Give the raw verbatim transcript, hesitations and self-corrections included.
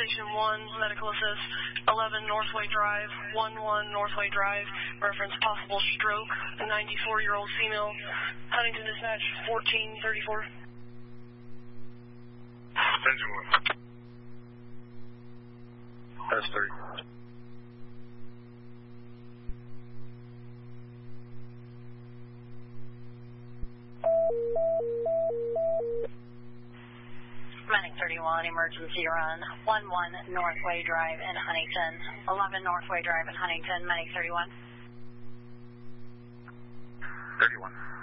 Station one, medical assist, eleven Northway Drive, one one Northway Drive, reference possible stroke, a ninety-four-year-old female. Huntington dispatch, fourteen thirty-four. Attention one. S three. Medic thirty-one, emergency run, one one Northway Drive in Huntington, eleven Northway Drive in Huntington, Medic thirty-one. thirty-one.